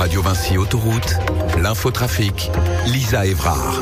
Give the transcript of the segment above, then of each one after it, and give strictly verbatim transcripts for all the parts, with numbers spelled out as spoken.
Radio Vinci Autoroute, l'infotrafic, Lisa Évrard.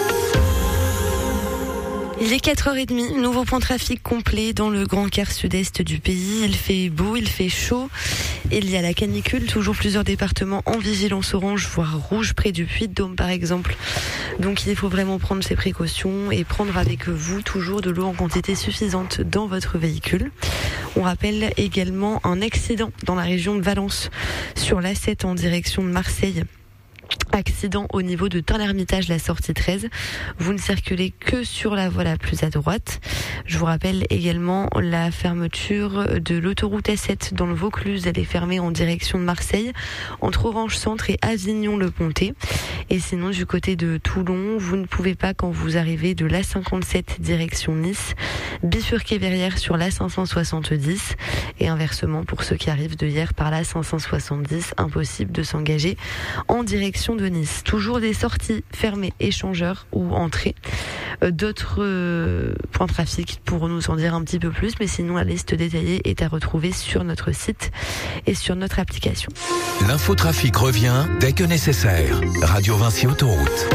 Il est quatre heures trente, nouveau point de trafic complet dans le grand quart sud-est du pays. Il fait beau, il fait chaud. Il y a la canicule, toujours plusieurs départements en vigilance orange, voire rouge, près du Puy-de-Dôme par exemple. Donc il faut vraiment prendre ses précautions et prendre avec vous toujours de l'eau en quantité suffisante dans votre véhicule. On rappelle également un accident dans la région de Valence, sur l'A sept en direction de Marseille. Accident au niveau de Tain-l'Hermitage, la sortie treize. Vous ne circulez que sur la voie la plus à droite. Je vous rappelle également la fermeture de l'autoroute A sept dans le Vaucluse. Elle est fermée en direction de Marseille, entre Orange Centre et Avignon-le-Pontet. Et sinon, du côté de Toulon, vous ne pouvez pas, quand vous arrivez de l'A cinquante-sept direction Nice, bifurquer Verrières sur l'A cinq cent soixante-dix. Et inversement, pour ceux qui arrivent de hier par l'A cinq cent soixante-dix, impossible de s'engager en direction de Nice. Toujours des sorties fermées, échangeurs ou entrées. Euh, d'autres euh, points de trafic pour nous en dire un petit peu plus, mais sinon la liste détaillée est à retrouver sur notre site et sur notre application. L'infotrafic revient dès que nécessaire. Radio Vinci Autoroute.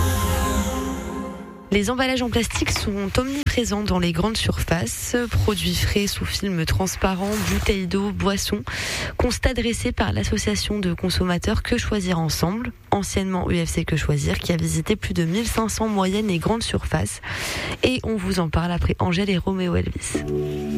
Les emballages en plastique sont omniprésents dans les grandes surfaces. Produits frais sous film transparent, bouteilles d'eau, boissons. Constat dressé par l'association de consommateurs Que Choisir Ensemble, anciennement U F C Que Choisir, qui a visité plus de mille cinq cents moyennes et grandes surfaces. Et on vous en parle après Angèle et Roméo Elvis.